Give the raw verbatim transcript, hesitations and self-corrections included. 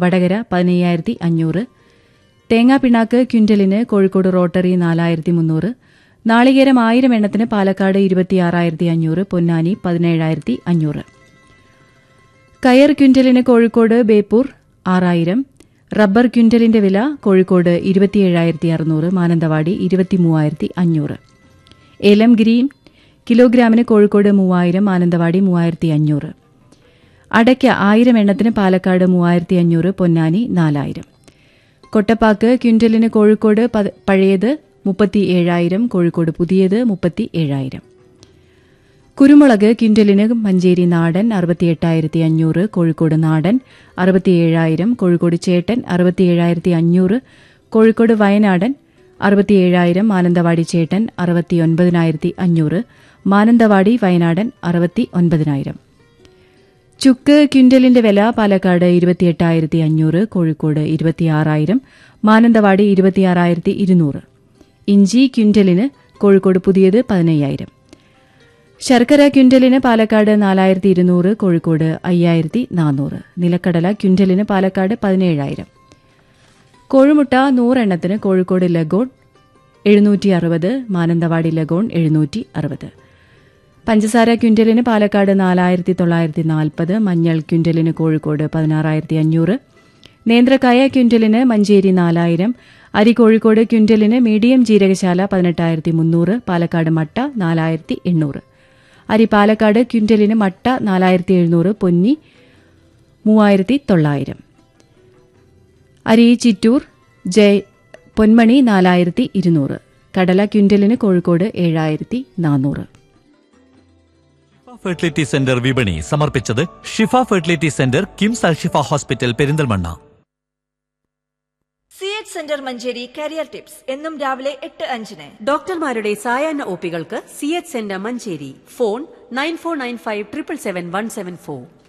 വടകര പതിനയ്യായിരത്തി അഞ്ഞൂറ്. തേങ്ങാപ്പിണ്ണാക്ക് ക്വിന്റലിന് കോഴിക്കോട് റോട്ടറി നാലായിരത്തി മുന്നൂറ്. നാളികേരം ആയിരം എണ്ണത്തിന് പാലക്കാട് ഇരുപത്തിയാറായിരത്തി അഞ്ഞൂറ്. പൊന്നാനി പതിനേഴായിരത്തി അഞ്ഞൂറ്. കയർ ക്വിന്റലിന് കോഴിക്കോട് ബേപ്പൂർ ആറായിരം. റബ്ബർ ക്വിന്റലിന്റെ വില കോഴിക്കോട് ഇരുപത്തിയേഴായിരത്തി അറുന്നൂറ്. മാനന്തവാടി ഇരുപത്തിമൂവായിരത്തി അഞ്ഞൂറ്. ഏലം ഗ്രീൻ കിലോഗ്രാമിന് കോഴിക്കോട് മൂവായിരം. മാനന്തവാടി മൂവായിരത്തി അഞ്ഞൂറ്. അടയ്ക്ക ആയിരം എണ്ണത്തിന് പാലക്കാട് മൂവായിരത്തി അഞ്ഞൂറ്. പൊന്നാനി നാലായിരം. കൊട്ടപ്പാക്ക് ക്വിന്റലിന് കോഴിക്കോട് പഴയത് മുപ്പത്തി ഏഴായിരം. കോഴിക്കോട് പുതിയത് മുപ്പത്തി ഏഴായിരം. കുരുമുളക് ക്വിന്റലിന് മഞ്ചേരി നാടൻ അറുപത്തിയെട്ടായിരത്തി അഞ്ഞൂറ്. കോഴിക്കോട് നാടൻ അറുപത്തിയേഴായിരം. കോഴിക്കോട് ചേട്ടൻ അറുപത്തിയേഴായിരത്തി അഞ്ഞൂറ്. കോഴിക്കോട് വയനാടൻ അറുപത്തിയേഴായിരം. മാനന്തവാടി ചേട്ടൻ അറുപത്തിയൊൻപതിനായിരത്തി അഞ്ഞൂറ്. മാനന്തവാടി വയനാടൻ അറുപത്തി ഒൻപതിനായിരം. ചുക്ക് ക്വിന്റലിന്റെ വില പാലക്കാട് ഇരുപത്തിയെട്ടായിരത്തി അഞ്ഞൂറ്. കോഴിക്കോട് ഇരുപത്തിയാറായിരം. മാനന്തവാടി ഇരുപത്തിയാറായിരത്തി ഇരുന്നൂറ്. ഇഞ്ചി ക്വിന്റലിന് കോഴിക്കോട് പുതിയത് പതിനയ്യായിരം. ശർക്കര ക്വിന്റലിന് പാലക്കാട് നാലായിരത്തി ഇരുന്നൂറ്. കോഴിക്കോട് അയ്യായിരത്തി നാനൂറ്. നിലക്കടല ക്വിന്റലിന് പാലക്കാട് പതിനേഴായിരം. കോഴിമുട്ട നൂറെണ്ണത്തിന് കോഴിക്കോട് ലഗോൺ എഴുന്നൂറ്റി അറുപത്. മാനന്തവാടി ലഗോൺ എഴുന്നൂറ്റി അറുപത്. പഞ്ചസാര ക്വിന്റലിന് പാലക്കാട് നാലായിരത്തി തൊള്ളായിരത്തി നാൽപ്പത്. മഞ്ഞൾ ക്വിന്റലിന് കോഴിക്കോട് പതിനാറായിരത്തി അഞ്ഞൂറ്. നേന്ത്രക്കായ ക്വിന്റലിന് മഞ്ചേരി നാലായിരം. അരി കോഴിക്കോട് ക്വിന്റലിന് മീഡിയം ജീരകശാല പതിനെട്ടായിരത്തി മുന്നൂറ്. പാലക്കാട് മട്ട നാലായിരത്തി എണ്ണൂറ്. അരി പാലക്കാട് ക്വിന്റലിന് മട്ട നാലായിരത്തി എഴുന്നൂറ്. പൊന്നി മൂവായിരത്തി തൊള്ളായിരം. അരി ചിറ്റൂർ ജയ് പൊന്മണി നാലായിരത്തി ഇരുന്നൂറ്. കടല ക്വിന്റലിന് കോഴിക്കോട് ഏഴായിരത്തി നാനൂറ്. ഫെർട്ടിലിറ്റി സെന്റർ വിപണി സമർപ്പിച്ചത് ഷിഫ fertility centre KIMS Alshifa hospital Perinthalmanna. C H centre Manjeri career tips എന്നും രാവിലെ എട്ട് അഞ്ചിന്. ഡോക്ടർമാരുടെ സായാഹ്ന ഒപികൾക്ക് C H centre Manjeri. Phone nine four nine five triple seven one seven four.